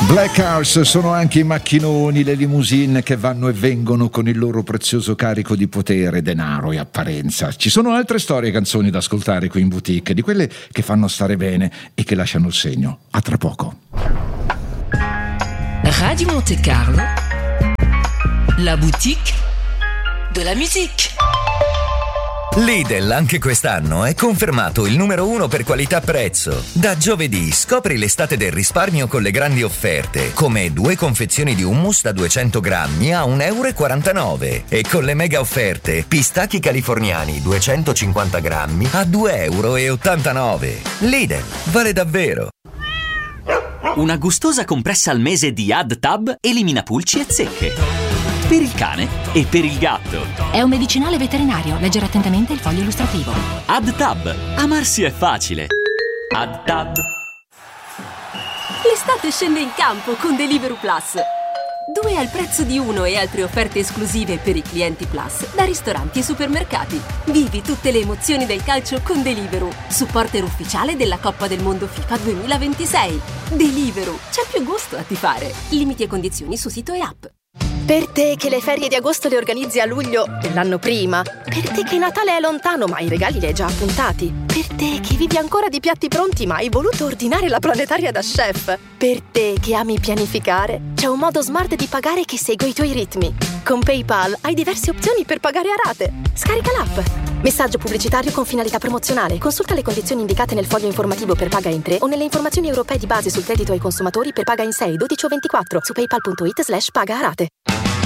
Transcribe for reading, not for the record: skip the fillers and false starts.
Black Cars sono anche i macchinoni, le limousine che vanno e vengono con il loro prezioso carico di potere, denaro e apparenza. Ci sono altre storie e canzoni da ascoltare qui in boutique, di quelle che fanno stare bene e che lasciano il segno. A tra poco. Radio Monte Carlo, la boutique de la musique. Lidl anche quest'anno è confermato il numero 1 per qualità-prezzo. Da giovedì scopri l'estate del risparmio con le grandi offerte, come 2 confezioni di hummus da 200 grammi a 1,49 € e con le mega offerte pistacchi californiani 250 grammi a 2,89 €. Lidl, vale davvero! Una gustosa compressa al mese di AdTab elimina pulci e zecche. Per il cane e per il gatto. È un medicinale veterinario. Leggere attentamente il foglio illustrativo. AdTab. Amarsi è facile. AdTab. L'estate scende in campo con Deliveroo Plus. 2 al prezzo di 1 e altre offerte esclusive per i clienti Plus da ristoranti e supermercati. Vivi tutte le emozioni del calcio con Deliveroo, supporter ufficiale della Coppa del Mondo FIFA 2026. Deliveroo, c'è più gusto a tifare. Limiti e condizioni su sito e app. Per te che le ferie di agosto le organizzi a luglio dell'anno prima. Per te che Natale è lontano ma i regali li hai già appuntati. Per te che vivi ancora di piatti pronti ma hai voluto ordinare la planetaria da chef. Per te che ami pianificare, c'è un modo smart di pagare che segue i tuoi ritmi. Con PayPal hai diverse opzioni per pagare a rate. Scarica l'app. Messaggio pubblicitario con finalità promozionale. Consulta le condizioni indicate nel foglio informativo per paga in 3 o nelle informazioni europee di base sul credito ai consumatori per paga in 6, 12 o 24 su paypal.it/paga a rate.